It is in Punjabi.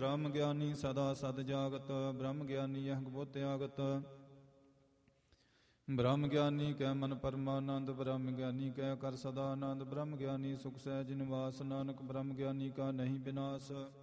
ਬ੍ਰਹਮ ਗਿਆਨੀ ਸਦਾ ਸਦ ਜਾਗਤ, ਬ੍ਰਹਮ ਗਿਆਨੀ ਅਹੰਗ ਬੁੱਧ ਆਗਤ। ਬ੍ਰਹਮ ਗਿਆਨੀ ਕੈ ਮਨ ਪਰਮਾਨੰਦ, ਬ੍ਰਹਮ ਗਿਆਨੀ ਕੈ ਕਰ ਸਦਾ ਆਨੰਦ। ਬ੍ਰਹਮ ਗਿਆਨੀ ਸੁਖ ਸਹਿਜ ਨਿਵਾਸ, ਨਾਨਕ ਬ੍ਰਹਮ ਗਿਆਨੀ ਕਾ ਨਹੀਂ ਬਿਨਾਸ਼।